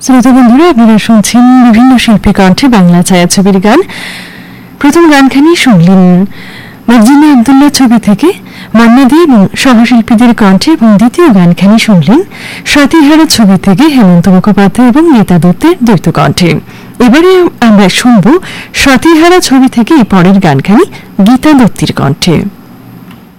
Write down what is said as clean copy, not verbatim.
শ্রোতা বন্ধুরা, আপনারা শুনছেন বিভিন্ন শিল্পী কণ্ঠে বাংলা ছায়াছবির গান। প্রথম গানখানি শুনলেন মার্জিনা আব্দুল্লাহ ছবি থেকে মান্না দে এবং সহশিল্পীদের কণ্ঠে, এবং দ্বিতীয় গানখানি শুনলেন স্বাতীহারা ছবি থেকে হেমন্ত মুখোপাধ্যায় এবং নীতা দত্তের দ্বৈত কণ্ঠে। এবারে আমরা শুনব স্বাতীহারা ছবি থেকে এই পরের গানখানি গীতা দত্তির কণ্ঠে।